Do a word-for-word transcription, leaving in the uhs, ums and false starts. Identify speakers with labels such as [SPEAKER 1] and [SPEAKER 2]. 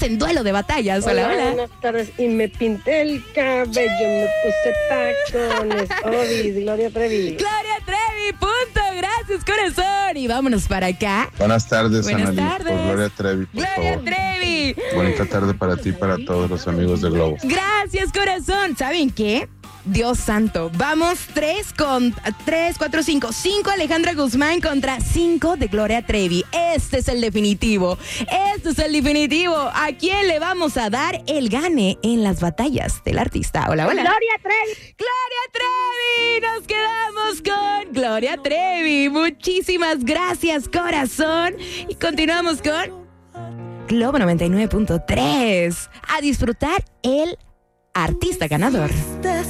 [SPEAKER 1] en duelo de batallas. Hola, hola.
[SPEAKER 2] Buenas tardes. Y me pinté el cabello, me puse tacones. Obis, Gloria Trevi.
[SPEAKER 1] Gloria Trevi, punto. Gracias, corazón. Y vámonos para acá.
[SPEAKER 3] Buenas tardes,
[SPEAKER 1] Buenas
[SPEAKER 3] Annalí.
[SPEAKER 1] tardes.
[SPEAKER 3] Por Gloria Trevi, por
[SPEAKER 1] Gloria
[SPEAKER 3] favor.
[SPEAKER 1] Trevi.
[SPEAKER 3] Bonita tarde para ti y para todos los amigos de Globo.
[SPEAKER 1] Gracias, corazón. ¿Saben qué? Dios santo. Vamos tres con tres, cuatro, cinco. Cinco Alejandra Guzmán contra cinco de Gloria Trevi. Este es el definitivo. Este es el definitivo. ¿A quién le vamos a dar el gane en las batallas del artista? Hola, hola.
[SPEAKER 2] Gloria Trevi.
[SPEAKER 1] Gloria Trevi. Nos quedamos con Gloria Trevi. Muchísimas gracias, corazón. Y continuamos con Globo noventa y nueve punto tres. A disfrutar el artista ganador.